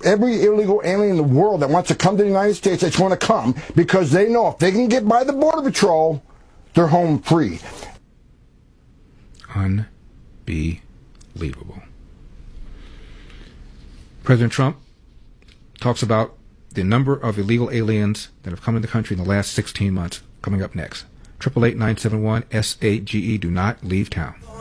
every illegal alien in the world that wants to come to the United States that's going to come because they know if they can get by the Border Patrol, they're home free. Unbelievable. President Trump talks about the number of illegal aliens that have come in the country in the last 16 months. Coming up next. 888-971-SAGE. Do not leave town.